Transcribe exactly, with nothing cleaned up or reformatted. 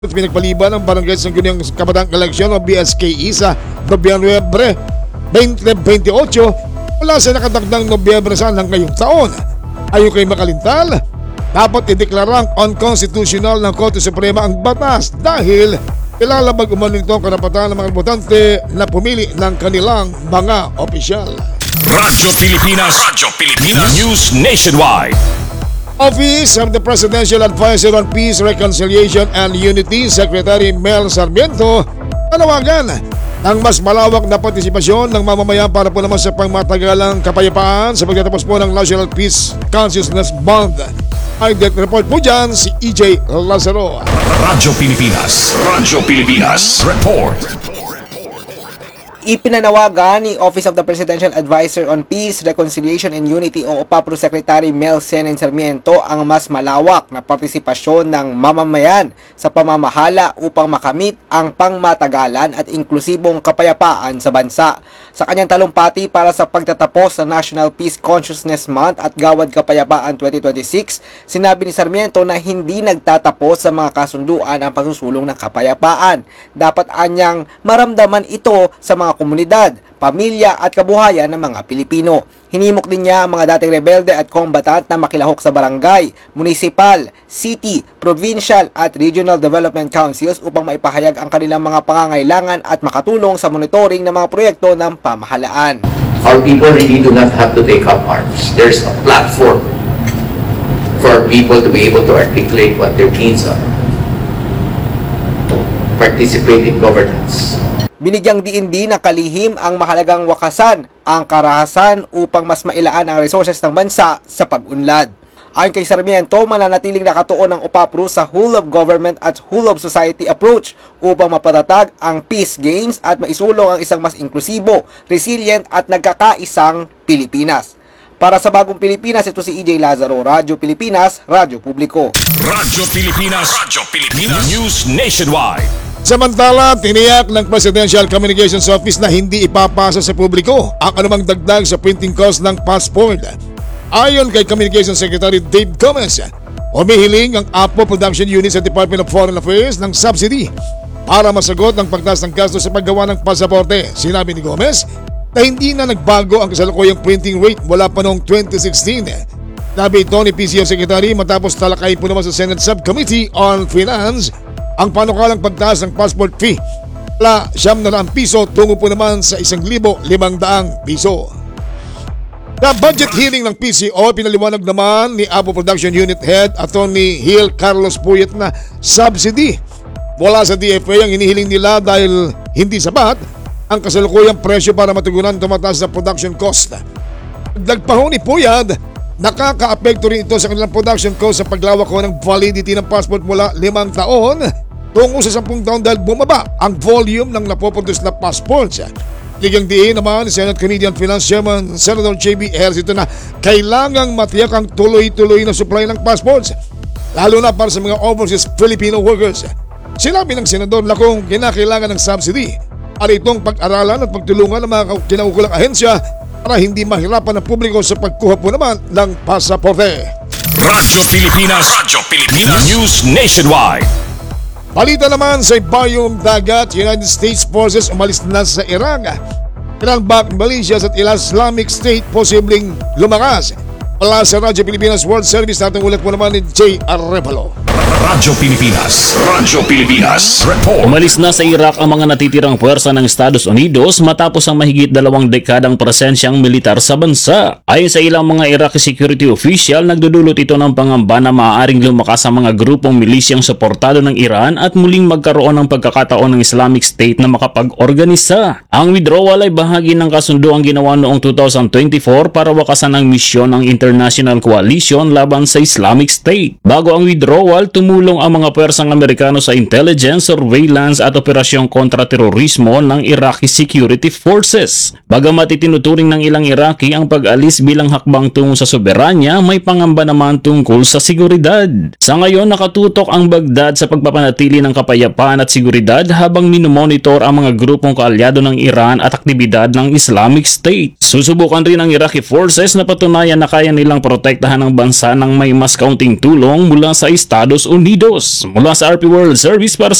Pinagpaliban ng Barangay Sangguniang Kabatang Eleksyon o B S K E sa Nobyembre twenty twenty-eight mula sa nakadagdang Nobyembre sa ng ngayong taon. Ayon kay Makalintal, dapat ideklarang unconstitutional ng Korte Suprema ang batas dahil ilalabag umano nito ang karapatan ng mga botante na pumili ng kanilang mga opisyal. Radyo Pilipinas, Radyo Pilipinas, News Nationwide. Office of the Presidential Advisor on Peace, Reconciliation and Unity, Secretary Mel Sarmiento, panawagan ng mas malawak na partisipasyon ng mamamayan para po naman sa pangmatagalang kapayapaan sa pagtatapos po ng National Peace Consciousness Month. Ay death report po dyan si E J Lazaro. Radyo Pilipinas, Radyo Pilipinas, Report. Ipinanawagan ni Office of the Presidential Advisor on Peace, Reconciliation and Unity o OPAPRO Secretary Mel Senen Sarmiento ang mas malawak na partisipasyon ng mamamayan sa pamamahala upang makamit ang pangmatagalan at inklusibong kapayapaan sa bansa. Sa kanyang talumpati para sa pagtatapos ng National Peace Consciousness Month at Gawad Kapayapaan twenty twenty-six, sinabi ni Sarmiento na hindi nagtatapos sa mga kasunduan ang pagsusulong ng kapayapaan. Dapat anyang maramdaman ito sa mga komunidad, pamilya at kabuhayan ng mga Pilipino. Hinimok din niya ang mga dating rebelde at kombatant na makilahok sa barangay, municipal, city, provincial at regional development councils upang maipahayag ang kanilang mga pangangailangan at makatulong sa monitoring ng mga proyekto ng pamahalaan. Our people really do not have to take up arms. There's a platform for people to be able to articulate what their needs are. Participate in governance. Binigyang diin din ng kalihim ang mahalagang wakasan ang karahasan upang mas mailaan ang resources ng bansa sa pag-unlad. Ayon kay Sarmiento, mananatiling nakatuon ang OPAPRO sa whole of government at whole of society approach upang mapatatag ang peace gains at maisulong ang isang mas inklusibo, resilient at nagkakaisang Pilipinas. Para sa Bagong Pilipinas, ito si E J Lazaro, Radyo Pilipinas, Radyo Publiko. Radyo Pilipinas, Radyo Pilipinas, News Nationwide. Samantala, tiniyak ng Presidential Communications Office na hindi ipapasa sa publiko ang anumang dagdag sa printing cost ng passport. Ayon kay Communications Secretary Dave Gomez, humihiling ang Apo Production Unit sa Department of Foreign Affairs ng subsidy para masagot ang pagtaas ng gasto sa paggawa ng pasaporte. Sinabi ni Gomez na hindi na nagbago ang kasalukuyang printing rate mula pa noong twenty sixteen. Sabi ito ni P C O Secretary matapos talakay po naman sa Senate Subcommittee on Finance ang panukalang pagtaas ng passport fee mula siyam na daang piso tungo po naman sa isang libo limang daang piso. Sa budget hearing ng P C O, pinaliwanag naman ni Apo Production Unit Head Attorney Hill Carlos Puyat na subsidy wala sa D F A ang hinihiling nila dahil hindi sapat ang kasalukuyang presyo para matugunan tumataas na production cost. Dagpaho ni Puyat, nakaka-apekto rin ito sa kanilang production cost sa paglawak ko ng validity ng passport mula limang taon tungo sa sampung taon dahil bumaba ang volume ng napoproduce na passports. Ligang diin naman ni Senate Committee on Finance Chairman Senator J B Ejercito na kailangang matiyak ang tuloy-tuloy na supply ng passports lalo na para sa mga overseas Filipino workers. Sinabi ng Senador na kung kinakailangan ng subsidy para itong pag-aralan at pagtulungan ng mga kinaukulang ahensya para hindi mahirapan ang publiko sa pagkuha po naman ng pasaporte. Radyo Pilipinas, Radyo Pilipinas, News Nationwide. Balita naman sa ibayong dagat, United States Forces umalis na sa Iraq. Ilang back Malaysia at Islamic State posibleng lumakas. Wala sa Radyo Pilipinas World Service, natang ulat po naman ni J. Arevalo. Radyo Pilipinas, Radyo Pilipinas, Report. Umalis na sa Iraq ang mga natitirang puwersa ng Estados Unidos matapos ang mahigit dalawang dekadang presensyang militar sa bansa. Ayon sa ilang mga Iraqi security official, nagdudulot ito ng pangamba na maaaring lumakas ang mga grupong milisyang suportado ng Iran at muling magkaroon ng pagkakataon ng Islamic State na makapag-organisa. Ang withdrawal ay bahagi ng kasunduang ginawa noong two thousand twenty-four para wakasan ang misyon ng International Coalition laban sa Islamic State. Bago ang withdrawal, tumulong ang mga pwersang Amerikano sa intelligence, surveillance at operasyong kontra-terorismo ng Iraqi Security Forces. Bagamat itinuturing ng ilang Iraqi ang pag-alis bilang hakbang tungo sa soberanya, may pangamba naman tungkol sa seguridad. Sa ngayon, nakatutok ang Baghdad sa pagpapanatili ng kapayapaan at seguridad habang minomonitor ang mga grupong kaalyado ng Iran at aktibidad ng Islamic State. Susubukan rin ng Iraqi forces na patunayan na kaya nilang protektahan ang bansa ng may mas kaunting tulong mula sa Estados Unidos. Mula sa R P World Service para